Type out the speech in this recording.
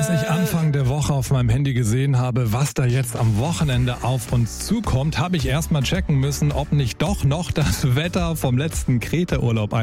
Als ich Anfang der Woche auf meinem Handy gesehen habe, was da jetzt am Wochenende auf uns zukommt, habe ich erstmal checken müssen, ob nicht doch noch das Wetter vom letzten Kreta-Urlaub